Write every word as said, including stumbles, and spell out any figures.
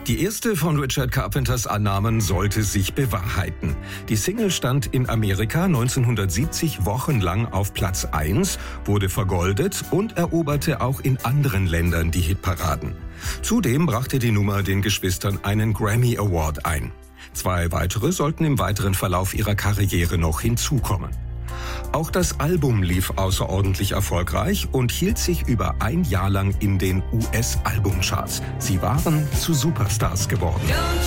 Die erste von Richard Carpenters Annahmen sollte sich bewahrheiten. Die Single stand in Amerika neunzehnhundertsiebzig wochenlang auf Platz eins, wurde vergoldet und eroberte auch in anderen Ländern die Hitparaden. Zudem brachte die Nummer den Geschwistern einen Grammy Award ein. Zwei weitere sollten im weiteren Verlauf ihrer Karriere noch hinzukommen. Auch das Album lief außerordentlich erfolgreich und hielt sich über ein Jahr lang in den U S-Albumcharts. Sie waren zu Superstars geworden.